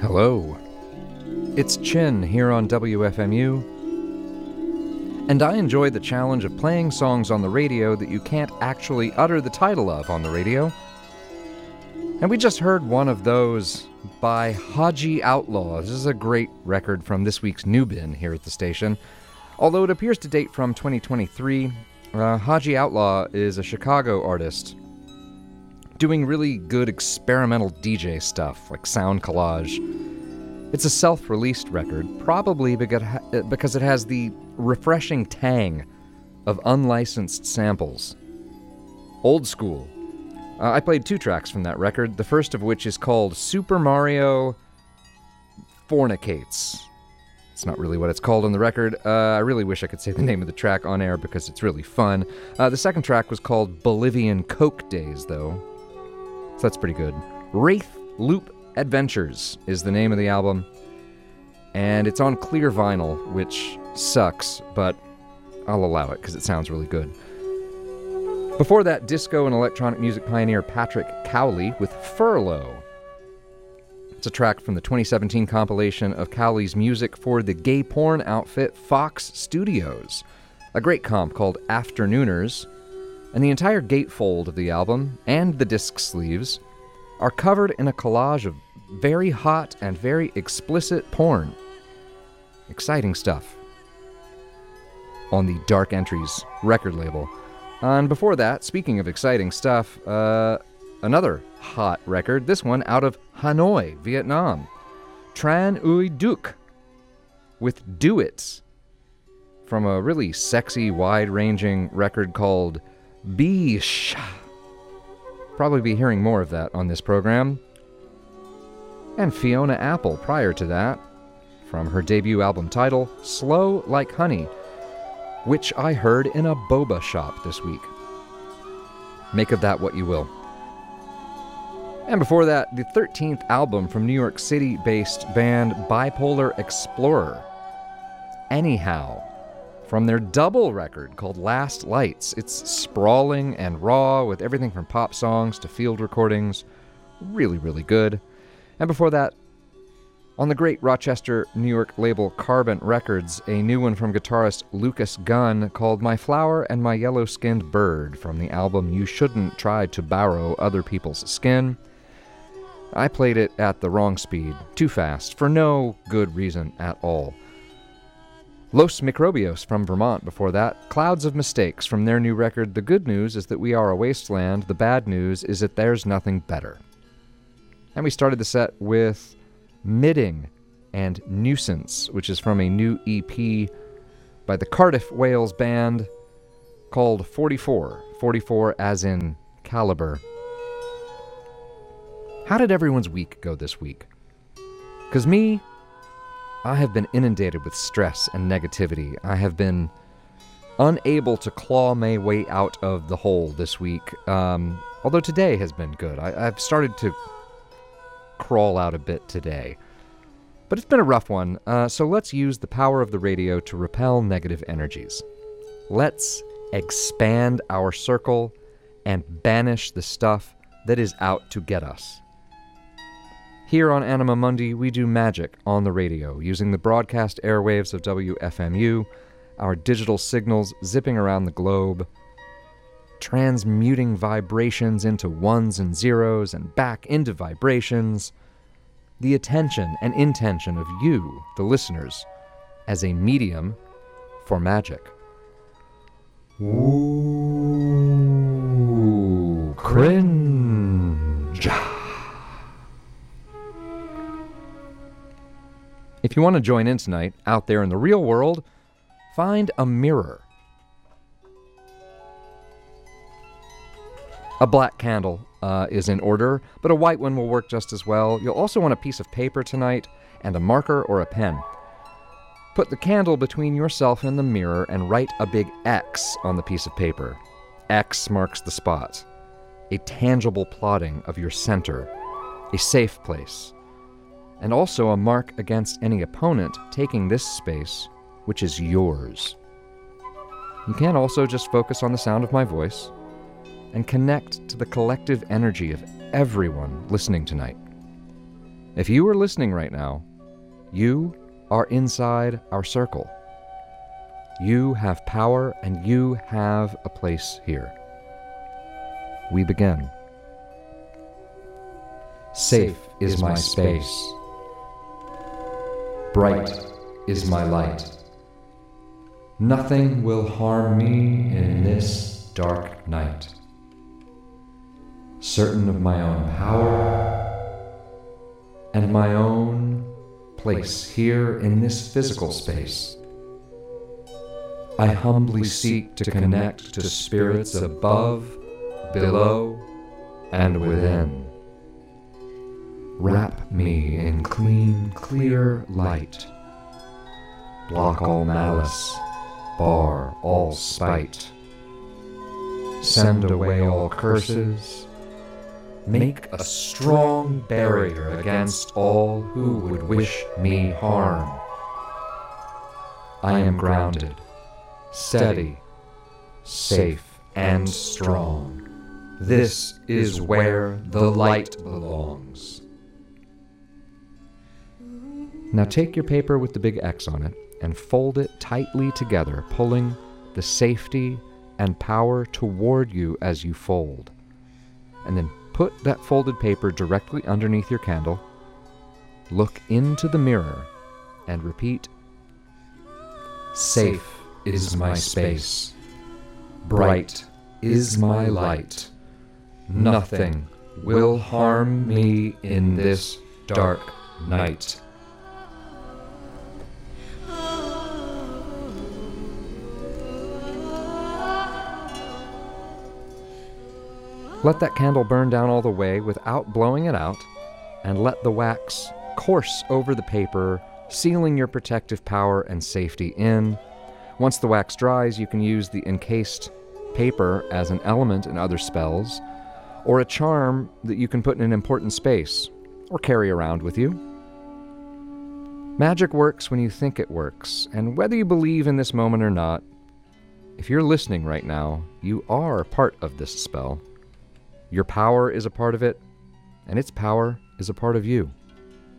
Hello. It's Chin here on WFMU, and I enjoy the challenge of playing songs on the radio that you can't actually utter the title of on the radio. And we just heard one of those by Haji Outlaw. This is a great record from this week's New Bin here at the station. Although it appears to date from 2023, Haji Outlaw is a Chicago artist doing really good experimental DJ stuff, like sound collage. It's a self-released record, probably because it has the refreshing tang of unlicensed samples. Old school. I played 2 tracks from that record, the first of which is called Super Mario Fornicates. It's not really what it's called on the record. I really wish I could say the name of the track on air because it's really fun. The second track was called Bolivian Coke Days, though. So that's pretty good. Wraith Loop Adventures is the name of the album, and it's on clear vinyl, which sucks, but I'll allow it because it sounds really good. Before that, disco and electronic music pioneer Patrick Cowley with Furlough. It's a track from the 2017 compilation of Cowley's music for the gay porn outfit Fox Studios, a great comp called Afternooners, and the entire gatefold of the album, and the disc sleeves, are covered in a collage of very hot and very explicit porn. Exciting stuff. On the Dark Entries record label. And before that, speaking of exciting stuff, another hot record, this one out of Hanoi, Vietnam. Tran Ui Duc with Do It, from a really sexy, wide-ranging record called Bish. Probably be hearing more of that on this program. And Fiona Apple prior to that, from her debut album title, Slow Like Honey, which I heard in a boba shop this week. Make of that what you will. And before that, the 13th album from New York City-based band Bipolar Explorer, Anyhow, from their double record called Last Lights. It's sprawling and raw with everything from pop songs to field recordings. Really, really good. And before that, on the great Rochester, New York label Carbon Records, a new one from guitarist Lucas Gunn called My Flower and My Yellow-Skinned Bird from the album You Shouldn't Try to Borrow Other People's Skin. I played it at the wrong speed, too fast, for no good reason at all. Los Microbios from Vermont before that. Clouds of Mistakes from their new record. The good news is that we are a wasteland. The bad news is that there's nothing better. And we started the set with Midding and Nuisance, which is from a new EP by the Cardiff, Wales band called 44. 44 as in caliber. How did everyone's week go this week? Because I have been inundated with stress and negativity. I have been unable to claw my way out of the hole this week, although today has been good. I've started to crawl out a bit today. But it's been a rough one, so let's use the power of the radio to repel negative energies. Let's expand our circle and banish the stuff that is out to get us. Here on Anima Mundi, we do magic on the radio, using the broadcast airwaves of WFMU, our digital signals zipping around the globe, transmuting vibrations into ones and zeros and back into vibrations, the attention and intention of you, the listeners, as a medium for magic. Ooh, cringe. If you want to join in tonight, out there in the real world, find a mirror. A black candle is in order, but a white one will work just as well. You'll also want a piece of paper tonight and a marker or a pen. Put the candle between yourself and the mirror and write a big X on the piece of paper. X marks the spot. A tangible plotting of your center. A safe place. And also a mark against any opponent taking this space, which is yours. You can also just focus on the sound of my voice and connect to the collective energy of everyone listening tonight. If you are listening right now, you are inside our circle. You have power and you have a place here. We begin. Safe is my space. Bright is my light. Nothing will harm me in this dark night. Certain of my own power and my own place here in this physical space, I humbly seek to connect to spirits above, below, and within. Wrap me in clean, clear light. Block all malice, bar all spite. Send away all curses. Make a strong barrier against all who would wish me harm. I am grounded, steady, safe, and strong. This is where the light belongs. Now take your paper with the big X on it and fold it tightly together, pulling the safety and power toward you as you fold. And then put that folded paper directly underneath your candle. Look into the mirror and repeat, safe is my space. Bright is my light. Nothing will harm me in this dark night. Let that candle burn down all the way without blowing it out, and let the wax course over the paper, sealing your protective power and safety in. Once the wax dries, you can use the encased paper as an element in other spells, or a charm that you can put in an important space, or carry around with you. Magic works when you think it works, and whether you believe in this moment or not, if you're listening right now, you are part of this spell. Your power is a part of it, and its power is a part of you.